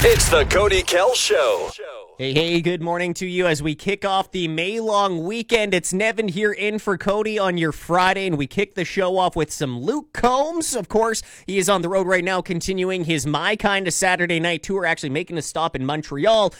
It's the Cody Kell Show. Hey, good morning to you as we kick off the May-long weekend. It's Nevin here in for Cody on your Friday, and we kick the show off with some Luke Combs. Of course, he is on the road right now continuing his My Kind of Saturday Night tour, actually making a stop in Montreal